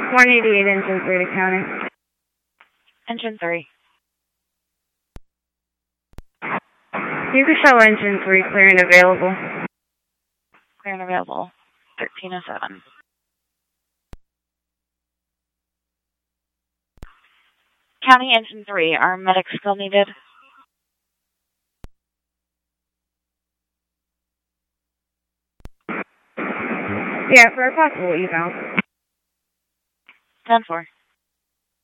188, engine 3 to county. Engine 3. You can show engine 3 clear and available. Clear and available. 1307. County engine 3, are medics still needed? Yeah, for a possible eval. 10-4.